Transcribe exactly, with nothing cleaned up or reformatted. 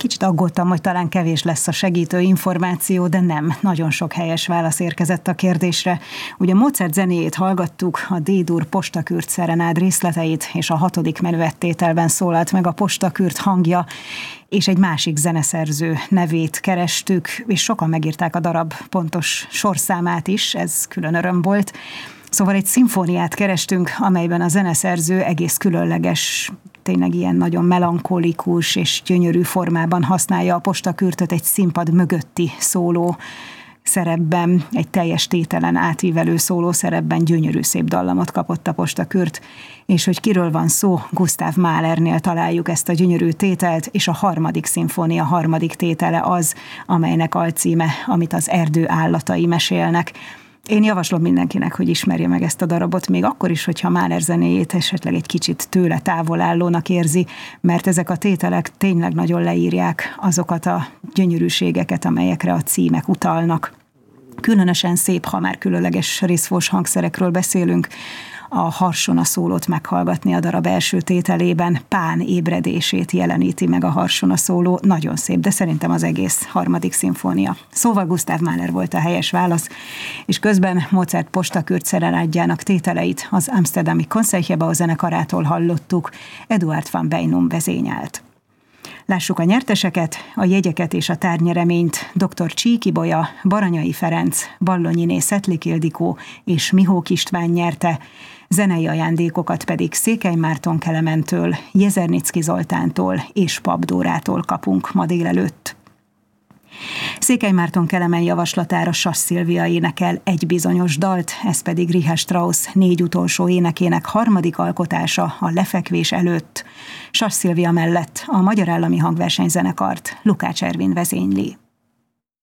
kicsit aggódtam, hogy talán kevés lesz a segítő információ, de nem, nagyon sok helyes válasz érkezett a kérdésre. Ugye Mozart zenéjét hallgattuk, a D-dur Postakürt szerenád részleteit, és a hatodik menüvettételben szólalt meg a Postakürt hangja, és egy másik zeneszerző nevét kerestük, és sokan megírták a darab pontos sorszámát is, ez külön öröm volt. Szóval egy szimfóniát kerestünk, amelyben a zeneszerző egész különleges, tényleg ilyen nagyon melankolikus és gyönyörű formában használja a Postakürtöt egy színpad mögötti szóló szerepben, egy teljes tételen átívelő szóló szerepben gyönyörű szép dallamot kapott a Postakürt, és hogy kiről van szó, Gustav Mahlernél találjuk ezt a gyönyörű tételt, és a harmadik szimfónia harmadik tétele az, amelynek alcíme, amit az erdő állatai mesélnek. Én javaslom mindenkinek, hogy ismerje meg ezt a darabot, még akkor is, hogyha Mahler zenéjét esetleg egy kicsit tőle távolállónak érzi, mert ezek a tételek tényleg nagyon leírják azokat a gyönyörűségeket, amelyekre a címek utalnak. Különösen szép, ha már különleges részfós hangszerekről beszélünk, a harsona szólót meghallgatni a darab első tételében, Pán ébredését jeleníti meg a harsona szóló, nagyon szép, de szerintem az egész harmadik szimfónia. Szóval Gustav Mahler volt a helyes válasz, és közben Mozart Postakürt szerenádjának tételeit az amszterdami Concertgebouw zenekarától hallottuk, Eduard van Beinum vezényelt. Lássuk a nyerteseket, a jegyeket és a tárnyereményt dr. Csík Ibolya, Baranyai Ferenc, Ballonyiné Szetlik Ildikó és Mihók István nyerte, zenei ajándékokat pedig Székely Márton Kelementől, Jezernicki Zoltántól és Pap Dórától kapunk ma délelőtt. Székely Márton Kelemen javaslatára Sas Szilvia énekel egy bizonyos dalt, ez pedig Richard Strauss négy utolsó énekének harmadik alkotása a lefekvés előtt. Sas Szilvia mellett a Magyar Állami Hangversenyzenekart Lukács Ervin vezényli.